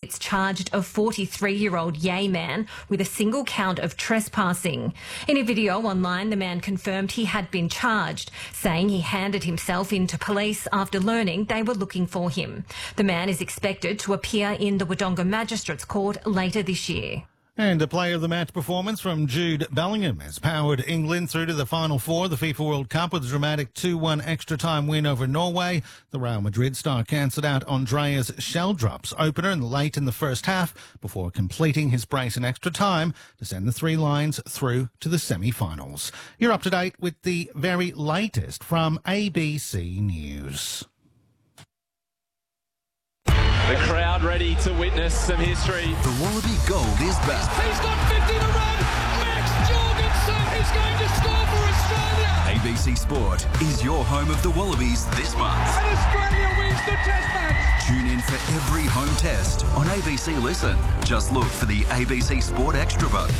It's charged a 43-year-old Yei man with a single count of trespassing. In a video online, the man confirmed he had been charged, saying he handed himself in to police after learning they were looking for him. The man is expected to appear in the Wodonga Magistrates Court later this year. And a player of the match performance from Jude Bellingham has powered England through to the Final Four of the FIFA World Cup with a dramatic 2-1 extra-time win over Norway. The Real Madrid star cancelled out Andreas Sheldrop's opener late in the first half before completing his brace in extra time to send the Three Lions through to the semi-finals. You're up to date with the very latest from ABC News. The crowd ready to witness some history. The Wallaby Gold is back. He's got 50 to run. Max Jorgensen is going to score for Australia. ABC Sport is your home of the Wallabies this month. And Australia wins the Test match. Tune in for every home test on ABC Listen. Just look for the ABC Sport Extra button.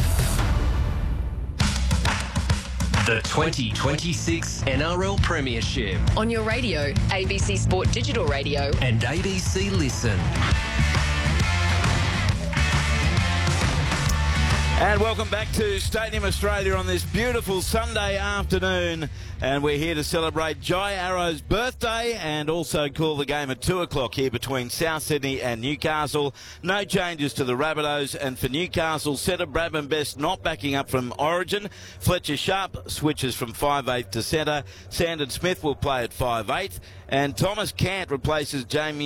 The 2026 NRL Premiership on your radio, ABC Sport Digital Radio and ABC Listen. And welcome back to Stadium Australia on this beautiful Sunday afternoon. And we're here to celebrate Jai Arrow's birthday and also call the game at 2 o'clock here between South Sydney and Newcastle. No changes to the Rabbitohs, and for Newcastle, centre Bradman Best not backing up from Origin. Fletcher Sharp switches from 5'8" to centre. Sandon Smith will play at 5'8", and Thomas Cant replaces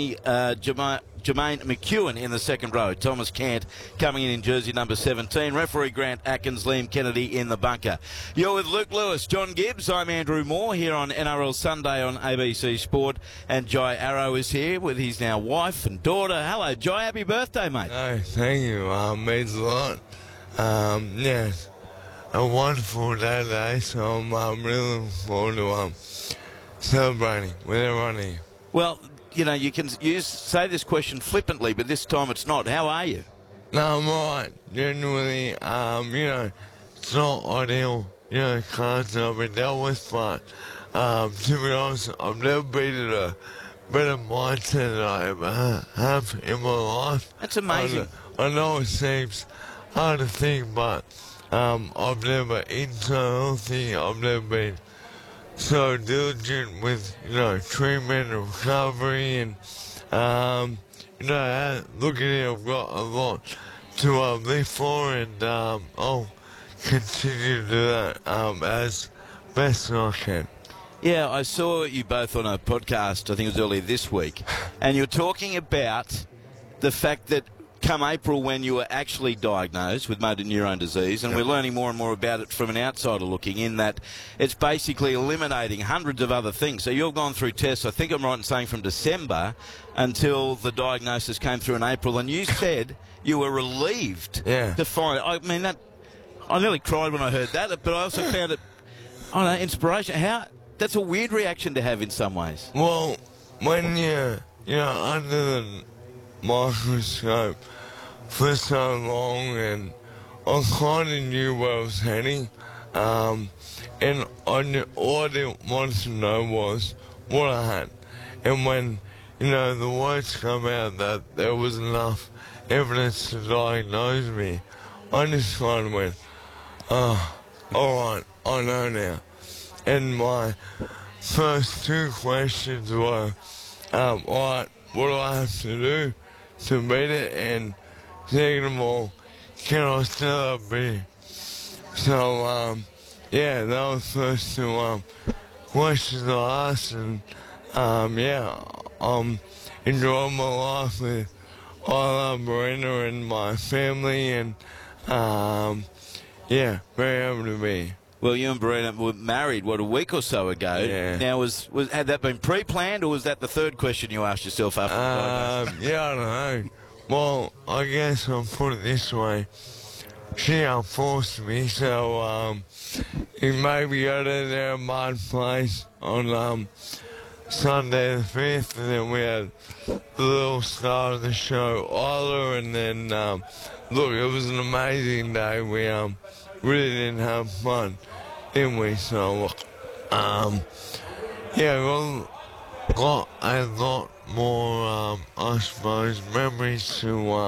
Jermaine McEwen in the second row. Thomas Cant coming in jersey number 17. Referee Grant Atkins, Liam Kennedy in the bunker. You're with Luke Lewis, John Gibbs. I'm Andrew Moore here on NRL Sunday on ABC Sport. And Jai Arrow is here with his now wife and daughter. Hello, Jai. Happy birthday, mate. Oh, thank you. Means a lot. Yeah, a wonderful day today, so I'm really looking forward to celebrating with everyone here. Well, you know, you can say this question flippantly, but this time it's not. How are you? No, I'm all right. Genuinely, you know, it's not ideal, you know, cards that I've been dealt with, but to be honest, I've never been in a better mindset than I ever have in my life. That's amazing. I know it seems hard to think, but I've never eaten so healthy. I've never been so diligent with, you know, treatment and recovery, and you know, look at it, I've got a lot to live for, and I'll continue to do that as best as I can. Yeah, I saw you both on a podcast, I think it was earlier this week, and you're talking about the fact that come April, when you were actually diagnosed with motor neurone disease, and we're learning more and more about it from an outsider looking in, that it's basically eliminating hundreds of other things. So you've gone through tests, I think I'm right in saying, from December until the diagnosis came through in April, and you said you were relieved to find it. I mean, that, I nearly cried when I heard that, but I also found it, I don't know, inspiration. That's a weird reaction to have in some ways. Well, when you're under the microscope for so long, and I kind of knew where I was heading, and all I didn't want to know was what I had. And when, you know, the words come out that there was enough evidence to diagnose me, I just kind of went, oh, all right, I know now. And my first two questions were, all right, what do I have to do to beat it? And second of all, can I still beat it? So, yeah, that was the first two questions I asked, and yeah, I'm enjoying my life with Isla, Marina, and my family, and yeah, very happy to be here. Well, you and Brina were married, what, a week or so ago? Yeah. Now, had that been pre-planned, or was that the third question you asked yourself after the diagnosis? Yeah, I don't know. Well, I guess I'll put it this way. She forced me, so it made me go to their mud place on Sunday the 5th, and then we had the little star of the show, Isla, and then, look, it was an amazing day. We really didn't have fun, didn't we? So, yeah, well, got a lot more, I suppose, memories to